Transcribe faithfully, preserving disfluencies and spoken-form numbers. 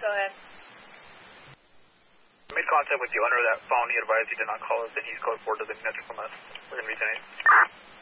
Go ahead. I made contact with the owner of that phone. He advised he did not call us, and he's code four to the message from us. We're going to be tonight.